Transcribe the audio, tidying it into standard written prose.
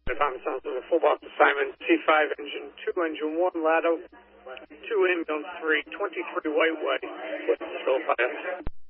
If I'm sounds of a full box assignment, C5 engine 2, engine 1, Lado, 2 ambulance 3, 23 White Way, with still fire.